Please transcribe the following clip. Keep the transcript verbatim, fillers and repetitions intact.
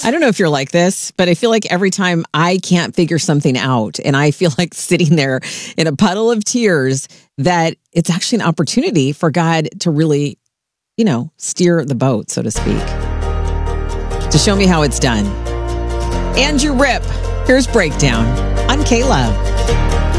I don't know if you're like this, but I feel like every time I can't figure something out and I feel like sitting there in a puddle of tears, that it's actually an opportunity for God to really, you know, steer the boat, so to speak, to show me how it's done. Andrew Ripp, here's Breakdown on K-Love.